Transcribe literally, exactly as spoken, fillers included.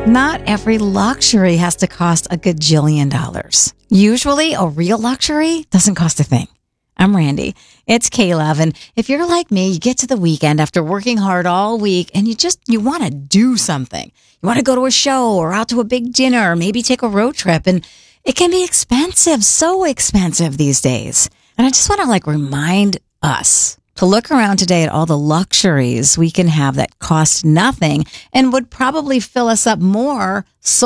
Not every luxury has to cost a gajillion dollars. Usually, a real luxury doesn't cost a thing. I'm Randy. It's Caleb. And if you're like me, you get to the weekend after working hard all week and you just, you want to do something. You want to go to a show or out to a big dinner or maybe take a road trip. And it can be expensive, so expensive these days. And I just want to like remind us to look around today at all the luxuries we can have that cost nothing and would probably fill us up more so